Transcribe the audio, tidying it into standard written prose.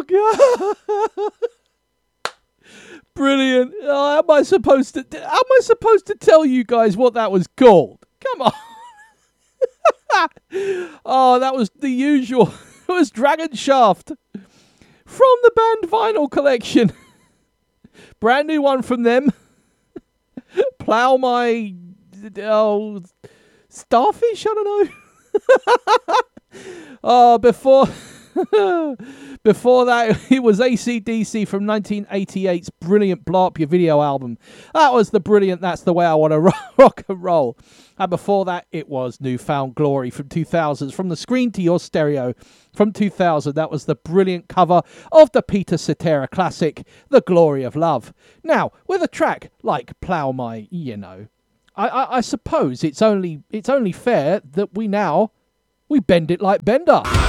Oh god. Brilliant. How am I supposed to tell you guys what that was called? Come on. Oh, that was the usual. It was Dragon Shaft from the band Vinyl Collection. Brand new one from them. Plow my starfish, I don't know. Oh, before that, it was AC/DC from 1988's brilliant Blow Up Your Video album. That was the brilliant That's the Way I Want to Rock and Roll. And before that, it was New Found Glory from 2000s. From the Screen to Your Stereo from 2000. That was the brilliant cover of the Peter Cetera classic, The Glory of Love. Now, with a track like Plow My, I suppose it's only fair that we bend it like Bender.